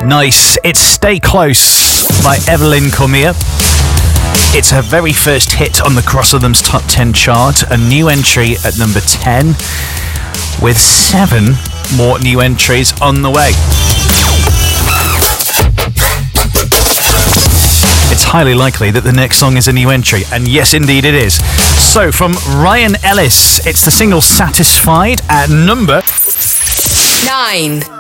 Nice. It's Stay Close by Evelyn Cormier. It's her very first hit on the Cross Rhythms Top 10 chart, a new entry at number 10, with 7 more new entries on the way. It's highly likely that the next song is a new entry, and yes, indeed it is. So, from Ryan Ellis, it's the single Satisfied at number 9.